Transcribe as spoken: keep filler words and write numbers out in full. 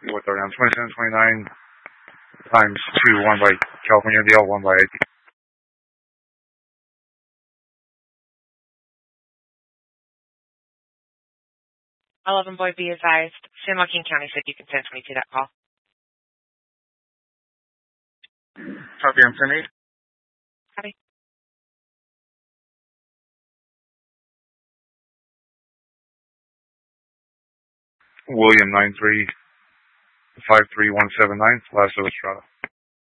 With our twenty-seven twenty-nine times two, one by California India, one by eight. eleven boy, be advised. San Joaquin County said you can ten twenty-two that call. Copy, I'm ten eight. Copy. William nine three five three one seven nine, last of Estrada.